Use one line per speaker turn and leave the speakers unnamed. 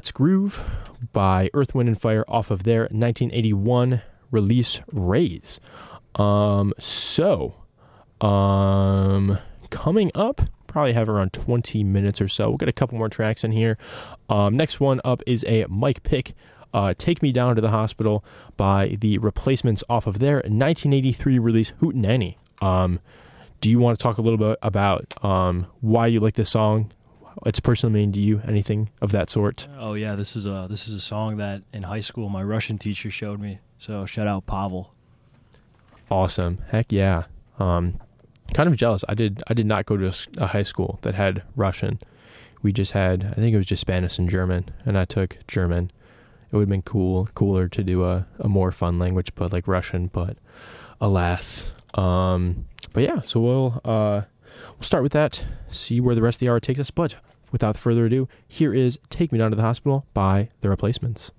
Let's Groove by Earth, Wind, and Fire off of their 1981 release Raise. Coming up, probably have around 20 minutes or so. We'll get a couple more tracks in here. Next one up is a Mike Pick, Take Me Down to the Hospital by The Replacements off of their 1983 release Hootenanny. Do you want to talk a little bit about why you like this song? It's personally mean to you, anything of that sort?
Oh yeah, this is a song that in high school my Russian teacher showed me. So shout out Pavel.
Awesome, heck yeah. Kind of jealous. I did not go to a high school that had Russian. We just had, I think it was just Spanish and German, and I took German. It would have been cooler to do a more fun language, but like Russian. But alas, but yeah. So we'll start with that. See where the rest of the hour takes us. But without further ado, here is "Take Me Down to the Hospital" by The Replacements.